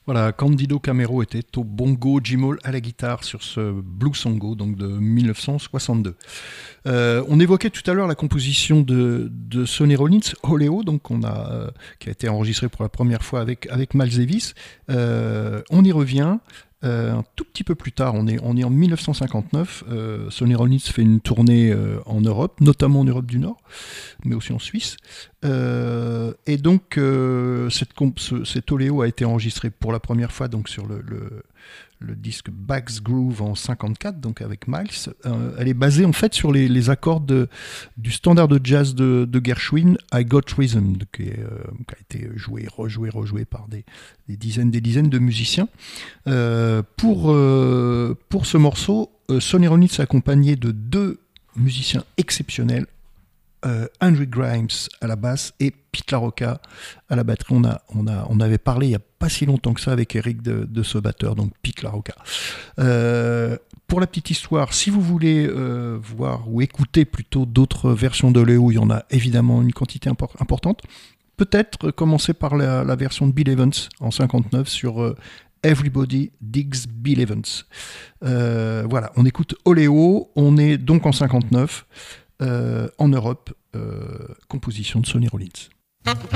Voilà, Candido Camero était au bongo, Jim Hall à la guitare sur ce Blue Songo, donc de 1962. On évoquait tout à l'heure la composition de Sonny Rollins, Oléo, donc qui a été enregistré pour la première fois avec Miles Davis. On y revient. Un tout petit peu plus tard, on est en 1959. Sonny Rollins fait une tournée en Europe, notamment en Europe du Nord, mais aussi en Suisse. Et donc, cet Oléo a été enregistré pour la première fois donc, sur le disque Bags Groove en 54, donc avec Miles. Elle est basée en fait sur les accords du standard de jazz de Gershwin, I Got Rhythm, qui a été joué, rejoué par des dizaines de musiciens. Pour ce morceau, Sonny Rollins est accompagné de deux musiciens exceptionnels, Andrew Grimes à la basse et Pete LaRocca à la batterie. On avait parlé il n'y a pas si longtemps que ça avec Eric de ce batteur, donc Pete LaRocca. Pour la petite histoire, si vous voulez voir ou écouter plutôt d'autres versions de Léo, il y en a évidemment une quantité importante. Peut-être commencer par la version de Bill Evans en 59 sur Everybody Digs Bill Evans. Voilà, on écoute Oléo, on est donc en 59. En Europe, composition de Sonny Rollins.